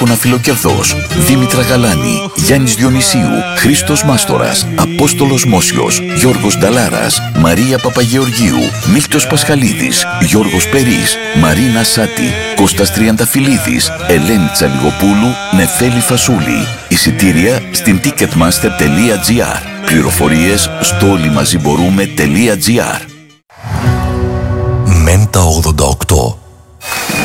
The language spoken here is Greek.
Ποναφιλοκερδός, Δήμητρα Γαλάνη, Γιάννης Διονυσίου, Χρήστος Μάστορας, Απόστολος Μόσιος, Γιώργος Νταλάρας, Μαρία Παπαγεωργίου, Μίλτος Πασχαλίδης, Γιώργος Περής, Μαρίνα Σάτη, Κώστας Τριανταφυλλίδης, Ελένη Τσαλιγοπούλου, Νεφέλη Φασούλη. Εισιτήρια στην ticketmaster.gr. Πληροφορίες στο όλοιμαζιμπορούμε.gr. Μέντα 88.